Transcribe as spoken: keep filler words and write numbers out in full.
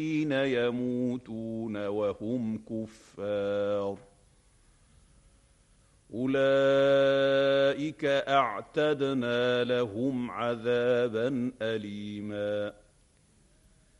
يموتون وهم كفار أولئك أعتدنا لهم عذابا أليما